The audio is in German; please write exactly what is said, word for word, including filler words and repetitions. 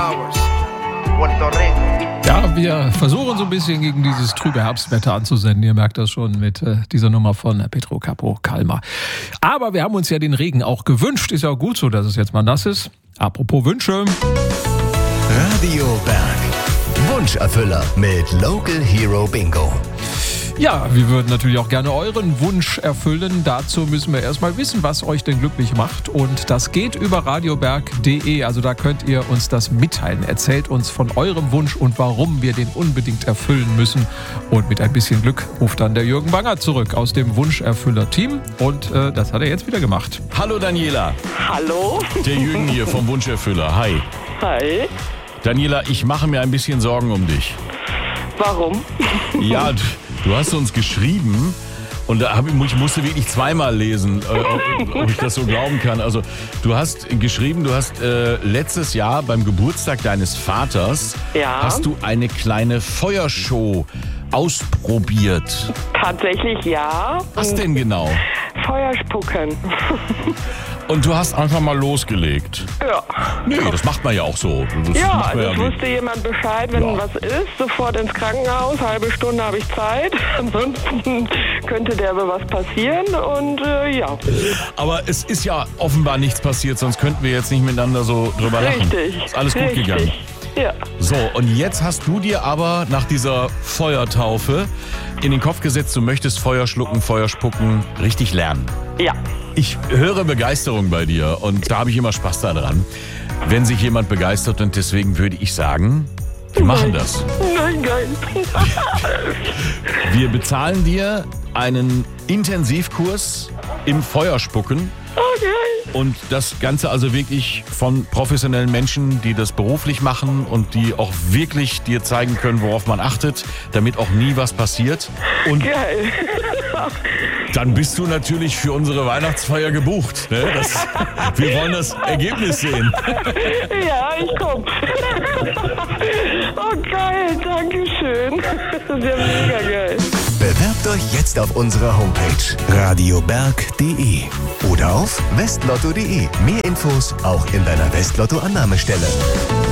Ja, wir versuchen so ein bisschen gegen dieses trübe Herbstwetter anzusenden. Ihr merkt das schon mit äh, dieser Nummer von Petro Capo Kalmar. Aber wir haben uns ja den Regen auch gewünscht. Ist ja auch gut so, dass es jetzt mal nass ist. Apropos Wünsche. Radio Berg. Wunscherfüller mit Local Hero Bingo. Ja, wir würden natürlich auch gerne euren Wunsch erfüllen. Dazu müssen wir erstmal wissen, was euch denn glücklich macht. Und das geht über radioberg punkt de. Also da könnt ihr uns das mitteilen. Erzählt uns von eurem Wunsch und warum wir den unbedingt erfüllen müssen. Und mit ein bisschen Glück ruft dann der Jürgen Banger zurück aus dem Wunscherfüller-Team. Und äh, das hat er jetzt wieder gemacht. Hallo Daniela. Hallo. Der Jürgen hier vom Wunscherfüller. Hi. Hi. Daniela, ich mache mir ein bisschen Sorgen um dich. Warum? Ja, du hast uns geschrieben und da hab ich, ich musste wirklich zweimal lesen, äh, ob, ob ich das so glauben kann. Also du hast geschrieben, du hast äh, letztes Jahr beim Geburtstag deines Vaters Ja. hast du eine kleine Feuershow ausprobiert. Tatsächlich ja. Was denn genau? Feuerspucken. Und du hast einfach mal losgelegt. Ja. Nee, das macht man ja auch so. Das Ja, macht man also es ja wusste jemand Bescheid, wenn Ja. was ist, sofort ins Krankenhaus, halbe Stunde habe ich Zeit, ansonsten könnte der was passieren und äh, ja. Aber es ist ja offenbar nichts passiert, sonst könnten wir jetzt nicht miteinander so drüber lachen. Richtig. Ist alles gut Richtig. gegangen. Ja. So, und jetzt hast du dir aber nach dieser Feuertaufe in den Kopf gesetzt, du möchtest Feuer schlucken, Feuer spucken, richtig lernen. Ja. Ich höre Begeisterung bei dir und da habe ich immer Spaß daran, wenn sich jemand begeistert, und deswegen würde ich sagen, wir machen das. Nein, nein. Wir bezahlen dir einen Intensivkurs im Feuerspucken. Okay. Und das Ganze also wirklich von professionellen Menschen, die das beruflich machen und die auch wirklich dir zeigen können, worauf man achtet, damit auch nie was passiert. Und Geil. dann bist du natürlich für unsere Weihnachtsfeier gebucht. Ne? Das, wir wollen das Ergebnis sehen. Ja, ich komm. Oh geil, danke schön. Das ist ja mega geil. Bewerbt euch jetzt auf unserer Homepage radioberg punkt de oder auf westlotto punkt de. Mehr Infos auch in deiner Westlotto-Annahmestelle.